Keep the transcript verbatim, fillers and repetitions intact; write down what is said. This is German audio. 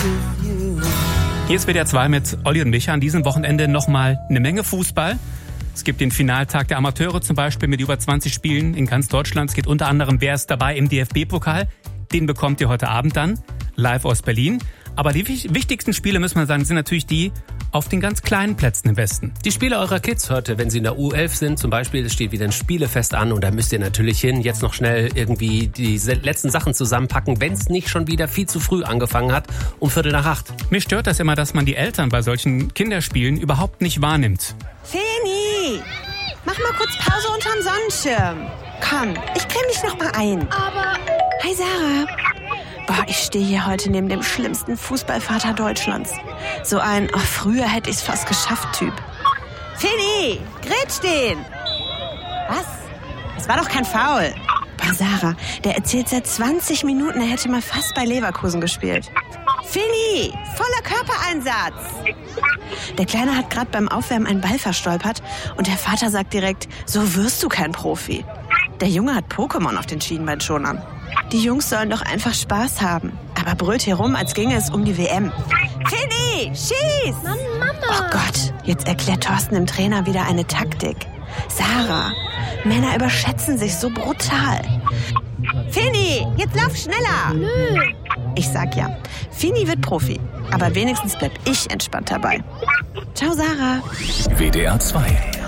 Hier ist W D R zwei mit Olli und Micha. An diesem Wochenende nochmal eine Menge Fußball. Es gibt den Finaltag der Amateure zum Beispiel mit über zwanzig Spielen in ganz Deutschland. Es geht unter anderem, wer ist dabei im D F B-Pokal. Den bekommt ihr heute Abend dann, live aus Berlin. Aber die wichtigsten Spiele, müssen wir sagen, sind natürlich die auf den ganz kleinen Plätzen im Westen. Die Spiele eurer Kids heute, wenn sie in der U elf sind zum Beispiel, es steht wieder ein Spielefest an und da müsst ihr natürlich hin. Jetzt noch schnell irgendwie die letzten Sachen zusammenpacken, wenn es nicht schon wieder viel zu früh angefangen hat, um Viertel nach acht. Mich stört das immer, dass man die Eltern bei solchen Kinderspielen überhaupt nicht wahrnimmt. Feni, mach mal kurz Pause unterm Sonnenschirm. Komm, ich creme dich noch mal ein. Aber... Hi Sarah. Boah, ich stehe hier heute neben dem schlimmsten Fußballvater Deutschlands. So ein, oh, früher hätte ich's fast geschafft Typ. Feni, grätsch den! Was? Das war doch kein Foul. Boah, Sarah, der erzählt seit zwanzig Minuten, er hätte mal fast bei Leverkusen gespielt. Feni, voller Körpereinsatz. Der Kleine hat gerade beim Aufwärmen einen Ball verstolpert und der Vater sagt direkt, so wirst du kein Profi. Der Junge hat Pokémon auf den Schienbeinschonern. Die Jungs sollen doch einfach Spaß haben. Aber brüllt hier rum, als ginge es um die W M. Feni, schieß! Mann, Mama! Oh Gott, jetzt erklärt Thorsten dem Trainer wieder eine Taktik. Sarah, Männer überschätzen sich so brutal. Feni, jetzt lauf schneller! Nö! Ich sag ja, Fini wird Profi. Aber wenigstens bleib ich entspannt dabei. Ciao, Sarah. W D R zwei